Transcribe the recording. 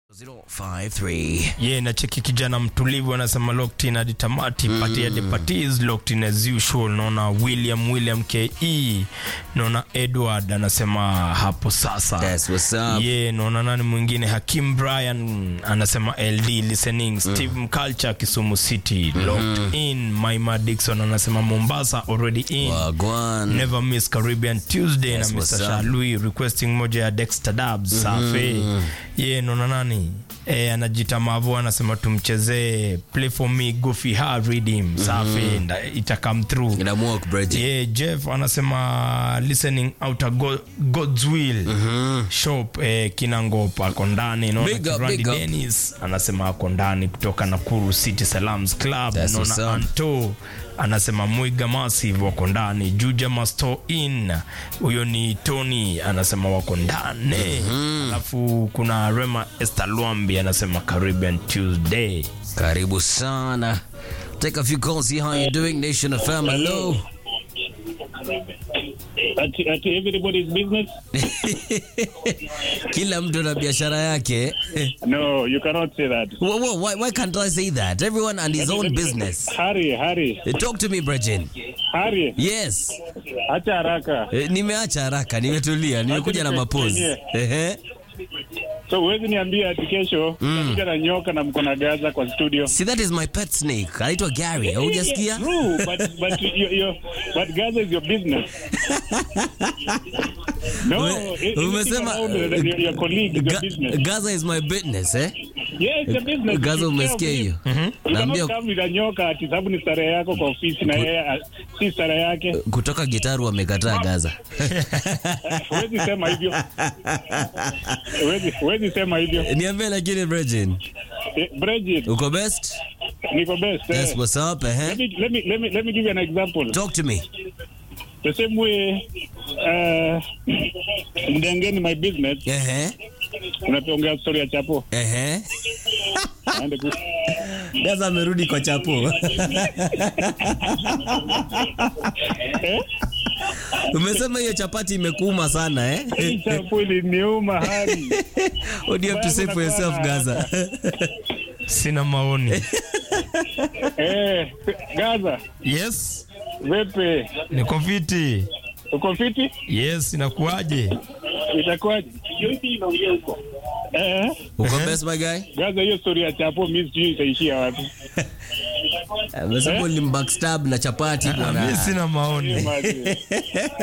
053. Yeah, na cheki kijana mtulivu anasema locked in hadi tamati. Party at the party is locked in as usual. Naona William KE. Naona Edward anasema hapo sasa. That's what's up. Yeah, naona nani mwingine Hakim Brian anasema LD listening. Steve Culture Kisumu City locked in. Maima Dixon anasema Mombasa already in. Wagwan. Never miss Caribbean Tuesday. That's na Mr. what's up. Shalui requesting moja ya Dexter Dubs. Safi. Yeah, naona nani anajita Mavo anasema tumchezee Play For Me Goofy Hard Redeem. Safi, ita come through. Ina walk bridge. Yeah, Jeff anasema listening out of God's Will shop Kinangop ako ndani. Big up, Randy big up. Dennis anasema ako ndani kutoka Nakuru City Salams Club. That's what's Naona up. Anto anasema Muiga Massive wako ndani. Juja Masto in. Huyo ni Tony anasema wako ndani. Alafu kuna Rema Esther Luambi anasema Caribbean Tuesday. Karibu sana. Take a few calls, see how you doing, Nation of FM. Hello. At everybody's business? Kila mtu na biashara yake. No, you cannot say that. Why can't I say that? Everyone and his own business. Harry. Talk to me, Bridget. Harry. Yes. Acha haraka. Nimeacha haraka, nimetulia, nimekuja na mapozi. So huwezi niambia ati kesho utakuja na nyoka na mko na Gaza kwa studio. See, that is my pet snake. Anaitwa Gary. Hujasikia? True, but Gaza is your business. No, Umesema your colleague is your business. Gaza is my business, eh? Yes, your business. Gaza, umesikia hiyo? Naambia Kama nyoka ati sababu ni starehe yako kwa ofisi na yeye si starehe yake. kutoka Gitaru wamekataa Gaza. Huwezi sema hivyo. Huwezi sema hivyo. Niambie lakini Bridget. Bridget, Uko best? niko best. Yes, what's up, Let me give you an example. Talk to me. The same way, Mdengeni my business, unapeongea story ya Chapo. Aende ku. Gaza amerudi kwa Chapo. Umesema hiyo chapati imekuuma sana, eh? Chapo iliniuma hadi. What do you have to say for yourself, Gaza? Sina maoni. Gaza. Yes. Vipi? Niko fiti. Uko fiti? Yes, inakuaje? Itakuwaje? Inaongea huko. Uko best, my guy? Gaza, hiyo story ya Chapo mimi sijui itaishia wapi. Umesema ni backstab na chapati bwana. Mimi sina maoni.